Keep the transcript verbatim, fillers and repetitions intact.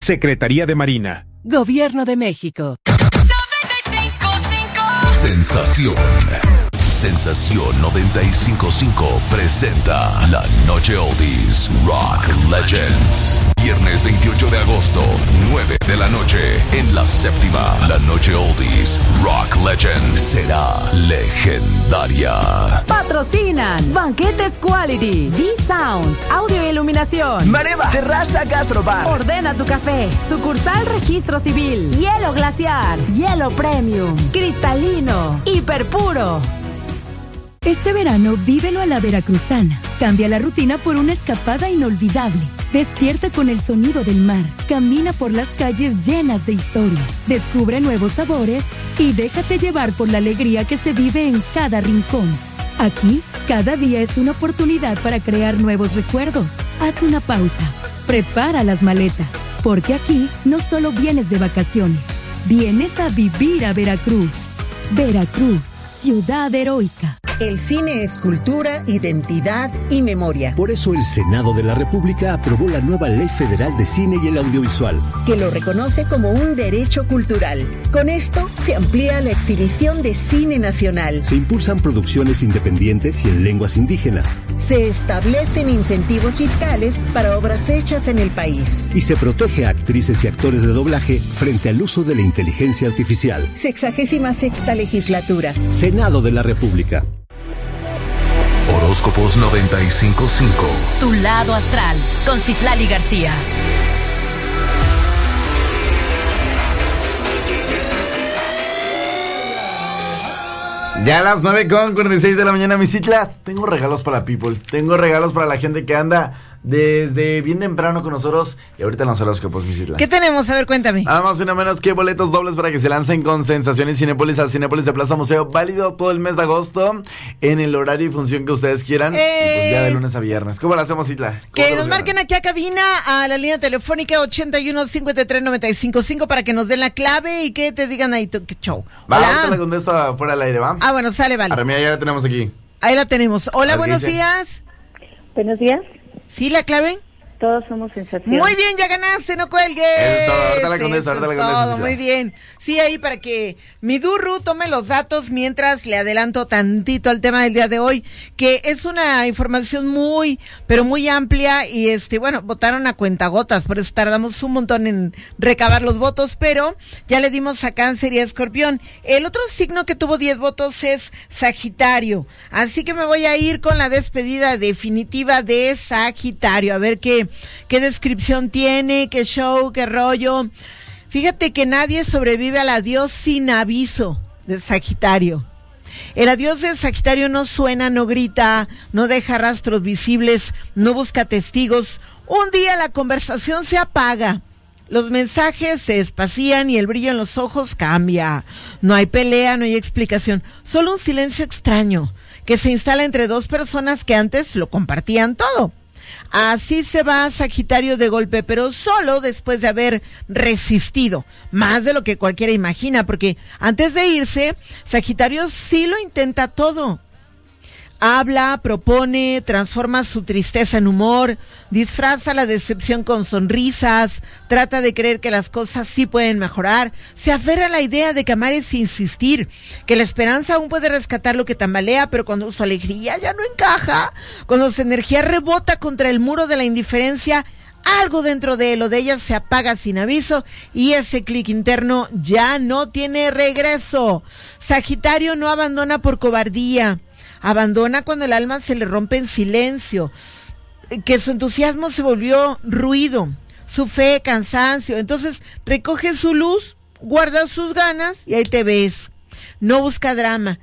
Secretaría de Marina. Gobierno de México. noventa y cinco punto cinco Sensación. Sensación noventa y cinco punto cinco presenta La Noche Oldies Rock Legends. Viernes veintiocho de agosto, nueve de la noche, en la séptima. La Noche Oldies Rock Legends será legendaria. Patrocinan Banquetes Quality, V-Sound, Audio e Iluminación, Mareva, Terraza Gastrobar, Ordena tu Café, Sucursal Registro Civil, Hielo Glaciar, Hielo Premium, Cristalino, Hiperpuro. Este verano vívelo a la veracruzana. Cambia la rutina por una escapada inolvidable. Despierta con el sonido del mar. Camina por las calles llenas de historia. Descubre nuevos sabores y déjate llevar por la alegría que se vive en cada rincón. Aquí, cada día es una oportunidad para crear nuevos recuerdos. Haz una pausa. Prepara las maletas. Porque aquí no solo vienes de vacaciones. Vienes a vivir a Veracruz. Veracruz, ciudad heroica. El cine es cultura, identidad y memoria. Por eso el Senado de la República aprobó la nueva Ley Federal de Cine y el Audiovisual, que lo reconoce como un derecho cultural. Con esto se amplía la exhibición de cine nacional. Se impulsan producciones independientes y en lenguas indígenas. Se establecen incentivos fiscales para obras hechas en el país. Y se protege a actrices y actores de doblaje frente al uso de la inteligencia artificial. Sexagésima sexta legislatura. Senado de la República. Horóscopos noventa y cinco punto cinco. Tu lado astral, con Citlali García. Ya a las nueve con cuarenta y seis de la mañana, mi Citla. Tengo regalos para people. Tengo regalos para la gente que anda desde bien temprano con nosotros. Y ahorita en los horóscopos, mi Citla. ¿Qué tenemos? A ver, cuéntame. Nada más y nada menos que boletos dobles para que se lancen con Sensaciones Cinépolis al Cinépolis de Plaza Museo. Válido todo el mes de agosto en el horario y función que ustedes quieran. Eh... Y pues ya de lunes a viernes. ¿Cómo lo hacemos, Citla? Que nos marquen aquí a cabina a la línea telefónica ochenta y uno cincuenta y tres noventa y cinco cinco para que nos den la clave y que te digan ahí tu, qué show. Va, ahorita le contesto fuera del aire, ¿va? Ah, bueno, sale, vale. Ahora, mira, ya la tenemos aquí. Ahí la tenemos. Hola, buenos días. Buenos días. ¿Sí, la clave? Todos somos sensación. Muy bien, ya ganaste, no cuelgues. Eso es todo, ahorita la contesto, ahorita la contesto. Todo, muy bien. Sí, ahí para que mi Durru tome los datos mientras le adelanto tantito al tema del día de hoy, que es una información muy, pero muy amplia y este, bueno, votaron a cuentagotas, por eso tardamos un montón en recabar los votos, pero ya le dimos a Cáncer y a Escorpión. El otro signo que tuvo diez votos es Sagitario, así que me voy a ir con la despedida definitiva de Sagitario, a ver qué qué descripción tiene, qué show, qué rollo. Fíjate que nadie sobrevive al adiós sin aviso de Sagitario. El adiós de Sagitario no suena, no grita, no deja rastros visibles, no busca testigos. Un día la conversación se apaga, los mensajes se espacían y el brillo en los ojos cambia. No hay pelea, no hay explicación, solo un silencio extraño que se instala entre dos personas que antes lo compartían todo. Así se va Sagitario de golpe, pero solo después de haber resistido, más de lo que cualquiera imagina, porque antes de irse, Sagitario sí lo intenta todo. Habla, propone, transforma su tristeza en humor, disfraza la decepción con sonrisas, trata de creer que las cosas sí pueden mejorar, se aferra a la idea de que amar es insistir, que la esperanza aún puede rescatar lo que tambalea, pero cuando su alegría ya no encaja, cuando su energía rebota contra el muro de la indiferencia, algo dentro de él o de ella se apaga sin aviso y ese clic interno ya no tiene regreso. Sagitario no abandona por cobardía. Abandona cuando el alma se le rompe en silencio, que su entusiasmo se volvió ruido, su fe, cansancio. Entonces recoge su luz, guarda sus ganas y ahí te ves. No busca drama,